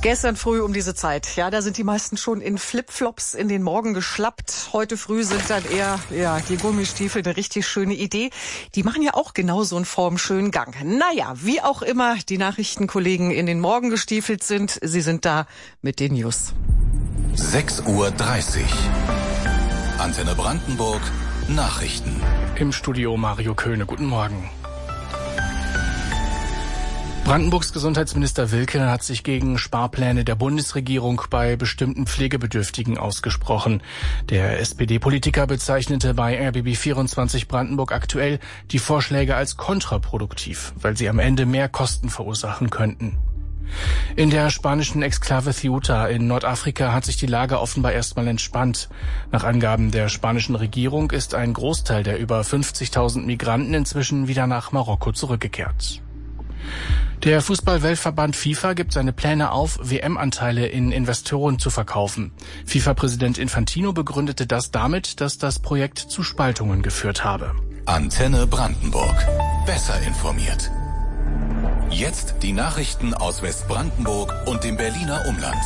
Gestern früh um diese Zeit, ja, da sind die meisten schon in Flipflops in den Morgen geschlappt. Heute früh sind dann eher, die Gummistiefel eine richtig schöne Idee. Die machen ja auch genauso einen formschönen Gang. Naja, wie auch immer die Nachrichtenkollegen in den Morgen gestiefelt sind, sie sind da mit den News. 6:30 Uhr. Antenne Brandenburg, Nachrichten. Im Studio Mario Köhne, guten Morgen. Brandenburgs Gesundheitsminister Wilke hat sich gegen Sparpläne der Bundesregierung bei bestimmten Pflegebedürftigen ausgesprochen. Der SPD-Politiker bezeichnete bei RBB24 Brandenburg aktuell die Vorschläge als kontraproduktiv, weil sie am Ende mehr Kosten verursachen könnten. In der spanischen Exklave Ceuta in Nordafrika hat sich die Lage offenbar erstmal entspannt. Nach Angaben der spanischen Regierung ist ein Großteil der über 50.000 Migranten inzwischen wieder nach Marokko zurückgekehrt. Der Fußball-Weltverband FIFA gibt seine Pläne auf, WM-Anteile in Investoren zu verkaufen. FIFA-Präsident Infantino begründete das damit, dass das Projekt zu Spaltungen geführt habe. Antenne Brandenburg. Besser informiert. Jetzt die Nachrichten aus Westbrandenburg und dem Berliner Umland.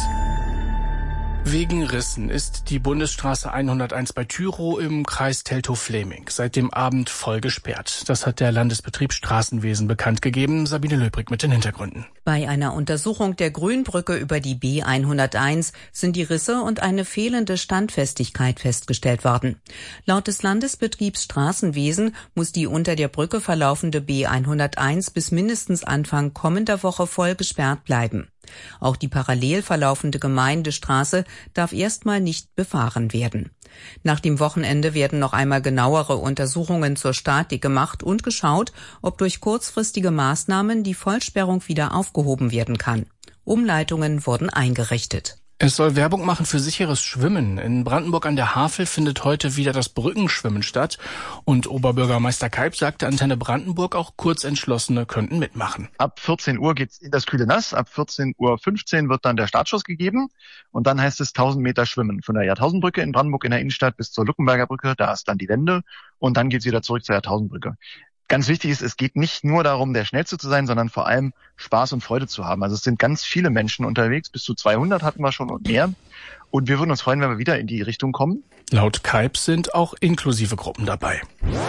Wegen Rissen ist die Bundesstraße 101 bei Tyrow im Kreis Teltow-Fläming seit dem Abend voll gesperrt. Das hat der Landesbetrieb Straßenwesen bekannt gegeben. Sabine Löbrig mit den Hintergründen. Bei einer Untersuchung der Grünbrücke über die B101 sind die Risse und eine fehlende Standfestigkeit festgestellt worden. Laut des Landesbetriebs Straßenwesen muss die unter der Brücke verlaufende B101 bis mindestens Anfang kommender Woche voll gesperrt bleiben. Auch die parallel verlaufende Gemeindestraße darf erstmal nicht befahren werden. Nach dem Wochenende werden noch einmal genauere Untersuchungen zur Statik gemacht und geschaut, ob durch kurzfristige Maßnahmen die Vollsperrung wieder aufgehoben werden kann. Umleitungen wurden eingerichtet. Es soll Werbung machen für sicheres Schwimmen. In Brandenburg an der Havel findet heute wieder das Brückenschwimmen statt. Und Oberbürgermeister Keib sagte Antenne Brandenburg, auch Kurzentschlossene könnten mitmachen. Ab 14 Uhr geht's in das kühle Nass. Ab 14:15 Uhr wird dann der Startschuss gegeben. Und dann heißt es 1000 Meter Schwimmen. Von der Jahrtausendbrücke in Brandenburg in der Innenstadt bis zur Luckenberger Brücke. Da ist dann die Wende. Und dann geht's wieder zurück zur Jahrtausendbrücke. Ganz wichtig ist, es geht nicht nur darum, der Schnellste zu sein, sondern vor allem Spaß und Freude zu haben. Also es sind ganz viele Menschen unterwegs, bis zu 200 hatten wir schon und mehr. Und wir würden uns freuen, wenn wir wieder in die Richtung kommen. Laut Keib sind auch inklusive Gruppen dabei.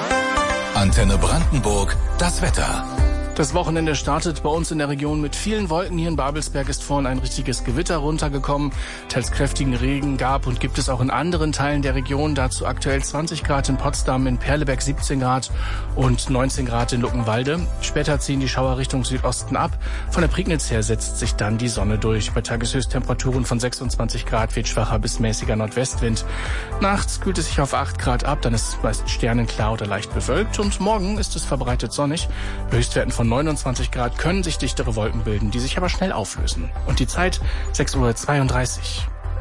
Antenne Brandenburg, das Wetter. Das Wochenende startet bei uns in der Region mit vielen Wolken. Hier in Babelsberg ist vorhin ein richtiges Gewitter runtergekommen. Teils kräftigen Regen gab und gibt es auch in anderen Teilen der Region. Dazu aktuell 20 Grad in Potsdam, in Perleberg 17 Grad und 19 Grad in Luckenwalde. Später ziehen die Schauer Richtung Südosten ab. Von der Prignitz her setzt sich dann die Sonne durch. Bei Tageshöchsttemperaturen von 26 Grad weht schwacher bis mäßiger Nordwestwind. Nachts kühlt es sich auf 8 Grad ab, dann ist es meist sternenklar oder leicht bewölkt. Und morgen ist es verbreitet sonnig. Bei Höchstwerten von 29 Grad können sich dichtere Wolken bilden, die sich aber schnell auflösen. Und die Zeit 6:32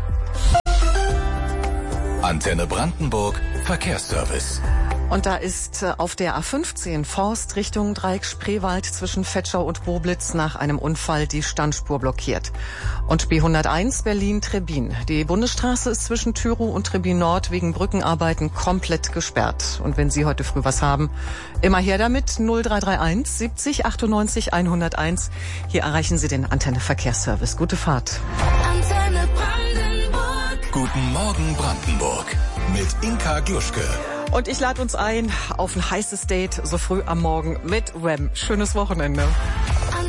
Uhr. Antenne Brandenburg, Verkehrsservice. Und da ist auf der A15 Forst Richtung Dreieck Spreewald zwischen Vetschau und Boblitz nach einem Unfall die Standspur blockiert. Und B101 Berlin-Trebin. Die Bundesstraße ist zwischen Tyrow und Trebin Nord wegen Brückenarbeiten komplett gesperrt. Und wenn Sie heute früh was haben, immer her damit 0331 70 98 101. Hier erreichen Sie den Antenne Verkehrsservice. Gute Fahrt. Antenne Brandenburg. Guten Morgen Brandenburg mit Inka Gluschke. Und ich lade uns ein auf ein heißes Date so früh am Morgen mit Wham. Schönes Wochenende.